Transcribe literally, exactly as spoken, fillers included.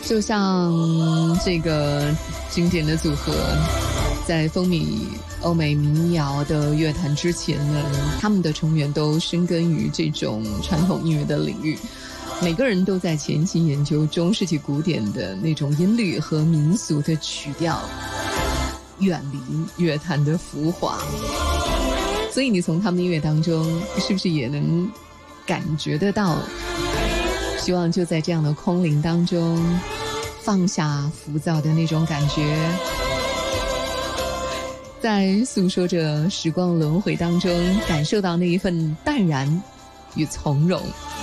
就像这个经典的组合在风靡欧美民谣的乐坛之前呢，他们的成员都深耕于这种传统音乐的领域，每个人都在潜心研究中世纪古典的那种音律和民俗的曲调，远离乐坛的浮华。所以你从他们的音乐当中是不是也能感觉得到，希望就在这样的空灵当中放下浮躁的那种感觉，在诉说着时光轮回当中感受到那一份淡然与从容。